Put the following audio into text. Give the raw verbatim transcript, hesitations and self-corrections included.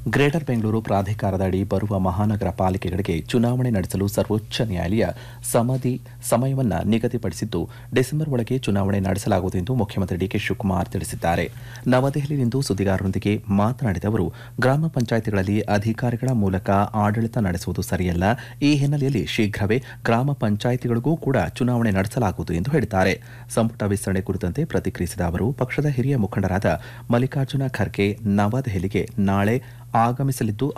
Greater Bengaluru ಪ್ರಾಧಿಕಾರದ ಅಡಿ ಬರುವ ಮಹಾನಗರ ಪಾಲಿಕೆಗಳಿಗೆ ಚುನಾವಣೆ ನಡೆಸಲು ಸರ್ವೋಚ್ಚ ನ್ಯಾಯಾಲಯ ಸಮಾಧಿ ಸಮಯವನ್ನು ನಿಗದಿಪಡಿಸಿದ್ದು ಡಿಸೆಂಬರ್ ಒಳಗೆ ಚುನಾವಣೆ ನಡೆಸಲಾಗುವುದು ಎಂದು ಮುಖ್ಯಮಂತ್ರಿ ಡಿಕೆ ಶಿವಕುಮಾರ್ ತಿಳಿಸಿದ್ದಾರೆ. ನವದೆಹಲಿಯಲ್ಲಿಂದು ಸುದ್ದಿಗಾರರೊಂದಿಗೆ ಮಾತನಾಡಿದ ಅವರು, ಗ್ರಾಮ ಪಂಚಾಯಿತಿಗಳಲ್ಲಿ ಅಧಿಕಾರಿಗಳ ಮೂಲಕ ಆಡಳಿತ ನಡೆಸುವುದು ಸರಿಯಲ್ಲ. ಈ ಹಿನ್ನೆಲೆಯಲ್ಲಿ ಶೀಘ್ರವೇ ಗ್ರಾಮ ಪಂಚಾಯಿತಿಗಳಿಗೂ ಕೂಡ ಚುನಾವಣೆ ನಡೆಸಲಾಗುವುದು ಎಂದು ಹೇಳಿದ್ದಾರೆ. ಸಂಪುಟ ವಿಸ್ತರಣೆ ಕುರಿತಂತೆ ಪ್ರತಿಕ್ರಿಯಿಸಿದ ಅವರು, ಪಕ್ಷದ ಹಿರಿಯ ಮುಖಂಡರಾದ ಮಲ್ಲಿಕಾರ್ಜುನ ಖರ್ಗೆ ನವದೆಹಲಿಗೆ ನಾಳೆ ಆಗಮಿಸಲಿದ್ದು